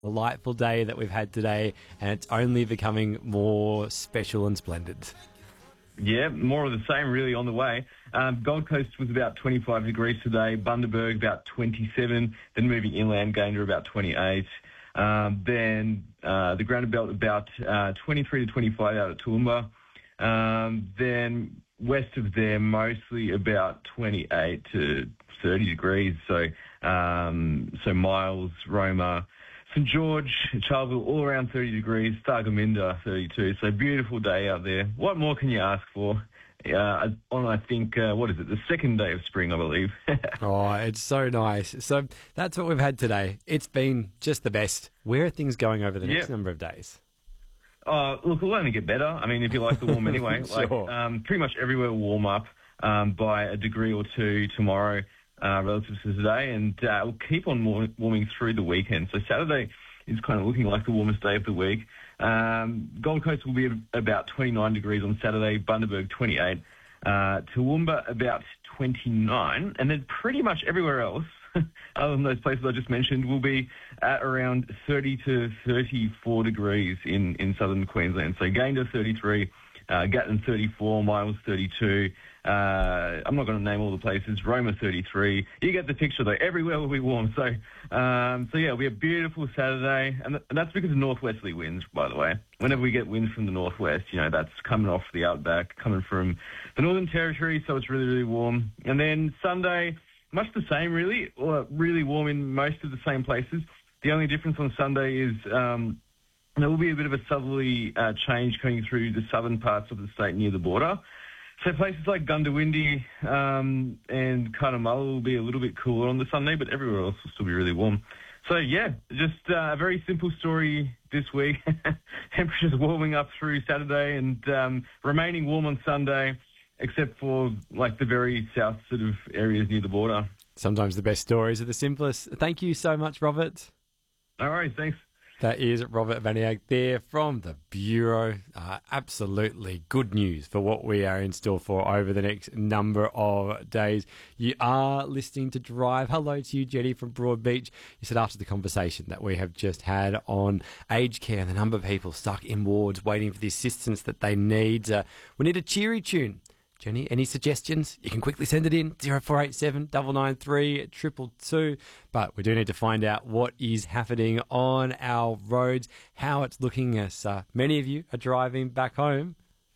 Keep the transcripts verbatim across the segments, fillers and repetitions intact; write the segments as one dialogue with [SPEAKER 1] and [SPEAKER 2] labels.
[SPEAKER 1] delightful day that we've had today, and it's only becoming more special and splendid.
[SPEAKER 2] Yeah, more of the same really on the way. Um, Gold Coast was about twenty-five degrees today, Bundaberg about twenty-seven, then moving inland going to about twenty-eight. Um, then uh, the Granite Belt about uh, twenty-three to twenty-five out at Toowoomba. Um, then west of there, mostly about twenty-eight to thirty degrees. So, um, so Miles, Roma, St George, Charleville, all around thirty degrees. Thargomindah, thirty-two. So beautiful day out there. What more can you ask for? Uh, on, I think, uh, what is it, the second day of spring, I believe.
[SPEAKER 1] Oh, it's so nice. So that's what we've had today. It's been just the best. Where are things going over the next
[SPEAKER 2] Yep.
[SPEAKER 1] number of days?
[SPEAKER 2] Uh, look, it'll only get better. I mean, if you like the warm anyway.
[SPEAKER 1] Sure.
[SPEAKER 2] Like, um, pretty much everywhere will warm up um, by a degree or two tomorrow uh, relative to today, and uh, we'll keep on war- warming through the weekend. So Saturday is kind of looking like the warmest day of the week. Um, Gold Coast will be about twenty-nine degrees on Saturday, Bundaberg twenty-eight, uh, Toowoomba about twenty-nine, and then pretty much everywhere else, other than those places I just mentioned, will be at around thirty to thirty-four degrees in, in southern Queensland. So Gayndah thirty-three, uh, Gatton thirty-four, Miles thirty-two. Uh, I'm not going to name all the places. Roma thirty-three. You get the picture though. Everywhere will be warm. So, um, so yeah, it'll be a beautiful Saturday, and, th- and that's because of northwesterly winds, by the way. Whenever we get winds from the northwest, you know, that's coming off the outback, coming from the Northern Territory. So it's really, really warm. And then Sunday, much the same, really, or really warm in most of the same places. The only difference on Sunday is um, there will be a bit of a southerly uh, change coming through the southern parts of the state near the border. So places like Gundawindi um, and Cunnamulla will be a little bit cooler on the Sunday, but everywhere else will still be really warm. So, yeah, just uh, a very simple story this week. Temperatures warming up through Saturday and um, remaining warm on Sunday, except for, like, the very south sort of areas near the border.
[SPEAKER 1] Sometimes the best stories are the simplest. Thank you so much, Robert.
[SPEAKER 2] All right, thanks.
[SPEAKER 1] That is Robert Vaniak there from the Bureau. Uh, absolutely good news for what we are in store for over the next number of days. You are listening to Drive. Hello to you, Jenny from Broadbeach. You said after the conversation that we have just had on aged care and the number of people stuck in wards waiting for the assistance that they need, uh, we need a cheery tune. Jenny, any suggestions? You can quickly send it in, zero four eight seven, nine nine three, two two two. But we do need to find out what is happening on our roads, how it's looking as uh, many of you are driving back home.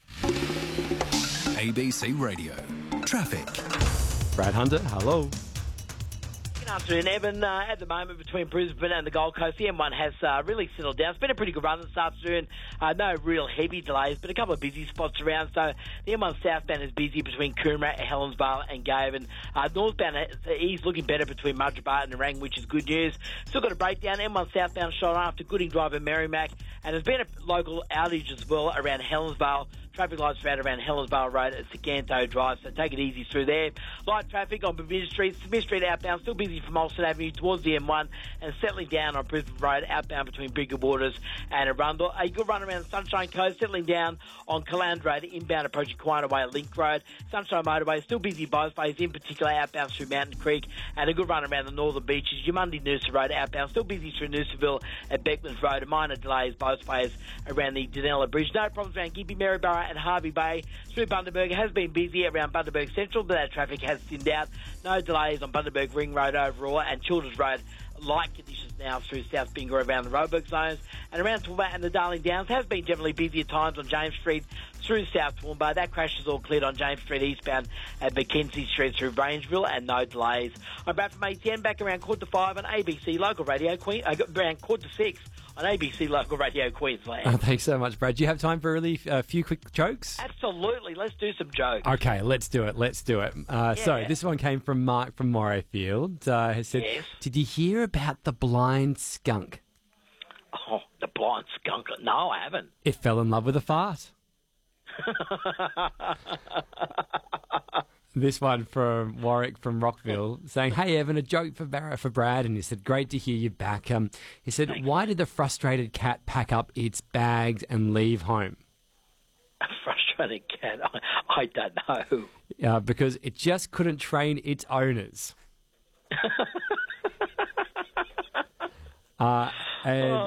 [SPEAKER 3] A B C Radio. Traffic.
[SPEAKER 1] Brad Hunter, hello.
[SPEAKER 4] Good afternoon, Evan. Uh, at the moment, between Brisbane and the Gold Coast, the M one has uh, really settled down. It's been a pretty good run this afternoon. Uh, no real heavy delays, but a couple of busy spots around. So the M one southbound is busy between Coomera, Helensvale and Gaven. Uh, northbound is looking better between Mudgeeraba and Nerang, which is good news. Still got a breakdown. M one southbound shot after Gooding Drive and Merrimack. And there's been a local outage as well around Helensvale. Traffic lights are out around Helensvale Road at Saganto Drive, so take it easy through there. Light traffic on Bermuda Street, Smith Street outbound, still busy from Molson Avenue towards the M one, and settling down on Brisbane Road outbound between Bigger Waters and Arundel. A good run around Sunshine Coast, settling down on Calandra Road, inbound approaching Quina Way at Link Road. Sunshine Motorway, still busy both ways, in particular outbound through Mountain Creek, and a good run around the northern beaches. Yamundi Noosa Road outbound, still busy through Noosaville at Beckman's Road, and minor delays both ways around the Danella Bridge. No problems around Gympie, Maryborough and Harvey Bay. Through Bundaberg, it has been busy around Bundaberg Central, but that traffic has thinned out. No delays on Bundaberg Ring Road overall, and Childers Road, light conditions now through South Bingo around the Roebuck zones. And around Toowoomba and the Darling Downs has been generally busy at times on James Street through South Toowoomba. That crash is all cleared on James Street eastbound at Mackenzie Street through Rangeville, and no delays. I'm back from A T N, back around quarter to five on A B C Local Radio, Queen, uh, around quarter to six on A B C Local Radio Queensland.
[SPEAKER 1] Oh, thanks so much, Brad. Do you have time for a really a uh, few quick jokes?
[SPEAKER 4] Absolutely. Let's do some jokes.
[SPEAKER 1] Okay, let's do it. Let's do it. Uh,
[SPEAKER 4] Yeah.
[SPEAKER 1] So this one came from Mark from Morayfield. Uh, he said,
[SPEAKER 4] Yes.
[SPEAKER 1] "Did you hear about the blind skunk?
[SPEAKER 4] Oh, the blind skunk. No, I haven't.
[SPEAKER 1] It fell in love with a fart." This one from Warwick from Rockville saying, "Hey Evan, a joke for Barra for Brad," and he said, "Great to hear you back." Um, he said,
[SPEAKER 4] Thanks.
[SPEAKER 1] "Why did the frustrated cat pack up its bags and leave home?"
[SPEAKER 4] A frustrated cat. I, I don't know.
[SPEAKER 1] Uh, because it just couldn't train its owners. uh, And